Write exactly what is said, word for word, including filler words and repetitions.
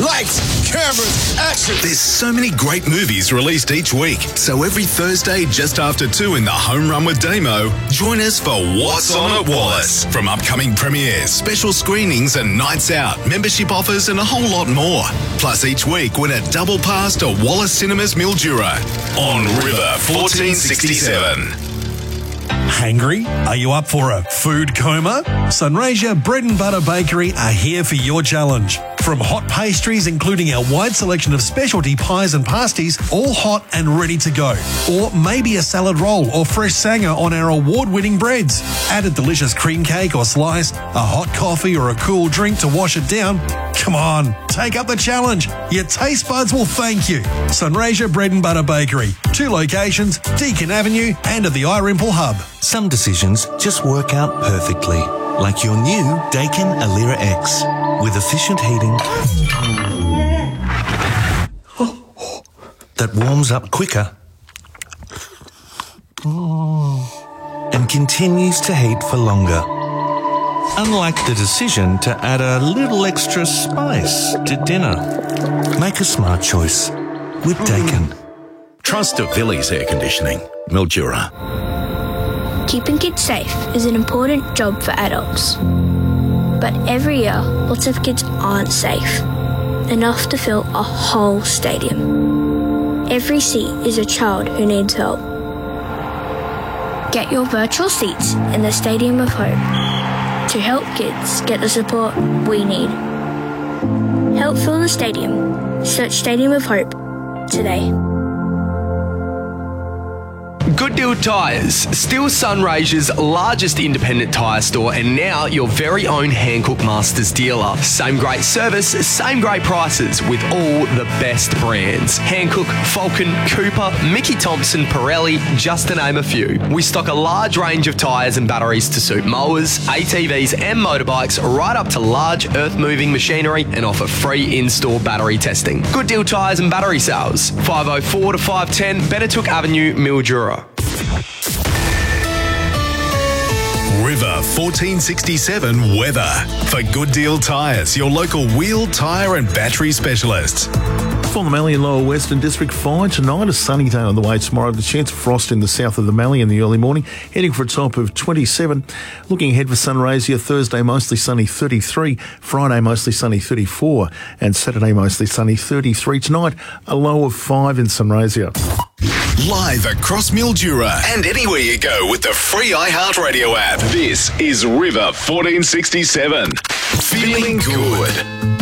Lights, cameras, action. There's so many great movies released each week. So every Thursday just after two in the Home Run with Damo, join us for What's On at Wallace. From upcoming premieres, special screenings and nights out, membership offers and a whole lot more. Plus each week win a double pass to Wallace Cinemas Mildura on River fourteen sixty-seven. Hangry? Are you up for a food coma? Sunraysia Bread and Butter Bakery are here for your challenge. From hot pastries, including our wide selection of specialty pies and pasties, all hot and ready to go. Or maybe a salad roll or fresh sanger on our award-winning breads. Add a delicious cream cake or slice, a hot coffee or a cool drink to wash it down. Come on, take up the challenge. Your taste buds will thank you. Sunraysia Bread and Butter Bakery. Two locations, Deakin Avenue and at the iRimple Hub. Some decisions just work out perfectly. Like your new Daikin Alira X. With efficient heating that warms up quicker and continues to heat for longer. Unlike the decision to add a little extra spice to dinner. Make a smart choice with Daikin. Trust of Villiers Air Conditioning, Mildura. Keeping kids safe is an important job for adults. But every year, lots of kids aren't safe enough to fill a whole stadium. Every seat is a child who needs help. Get your virtual seats in the Stadium of Hope to help kids get the support we need. Help fill the stadium. Search Stadium of Hope today. Good Deal Tyres, still Sunraysia's largest independent tyre store and now your very own Hankook Masters dealer. Same great service, same great prices with all the best brands. Hankook, Falcon, Cooper, Mickey Thompson, Pirelli, just to name a few. We stock a large range of tyres and batteries to suit mowers, A T Vs and motorbikes right up to large earth-moving machinery and offer free in-store battery testing. Good Deal Tyres and Battery Sales, five oh four to five ten Bettertook Avenue, Mildura. River fourteen sixty-seven weather. For Good Deal Tyres, your local wheel, tyre and battery specialists. For the Mallee and Lower Western District, fine tonight. A sunny day on the way tomorrow. The chance of frost in the south of the Mallee in the early morning, heading for a top of twenty-seven. Looking ahead for Sunraysia, Thursday mostly sunny thirty-three, Friday mostly sunny thirty-four, and Saturday mostly sunny thirty-three. Tonight, a low of five in Sunraysia. Live across Mildura and anywhere you go with the free iHeartRadio app. This is River fourteen sixty-seven. Feeling good.